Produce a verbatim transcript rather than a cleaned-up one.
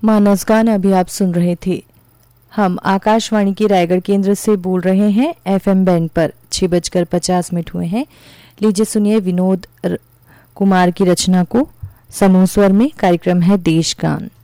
मानस गान अभी आप सुन रहे थे। हम आकाशवाणी के रायगढ़ केंद्र से बोल रहे हैं एफएम बैंड पर। छह बजकर पचास मिनट हुए हैं। लीजिए सुनिए विनोद कुमार की रचना को समूह स्वर में। कार्यक्रम है देश गान।